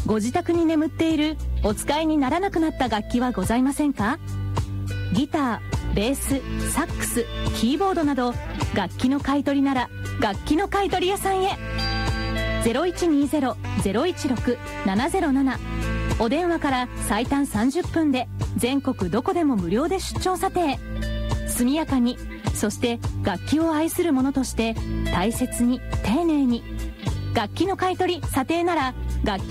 ご自宅に眠っているお使いにならなくなった楽器はございませんか？ギター、ベース、サックス、キーボードなど楽器の買い取りなら楽器の買い取り屋さんへ。 0120-016-707 お電話から最短30分で全国どこでも無料で出張査定。速やかに、そして楽器を愛する者として大切に丁寧に。楽器の買い取り査定なら楽器